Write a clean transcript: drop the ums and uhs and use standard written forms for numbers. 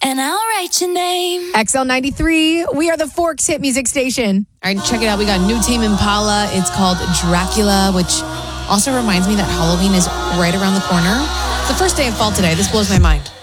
and I'll write your name. XL93, we are the Forks hit music station. All right, check it out. We got new Tame Impala. It's called Dracula, which also reminds me that Halloween is right around the corner. It's the first day of fall today. This blows my mind.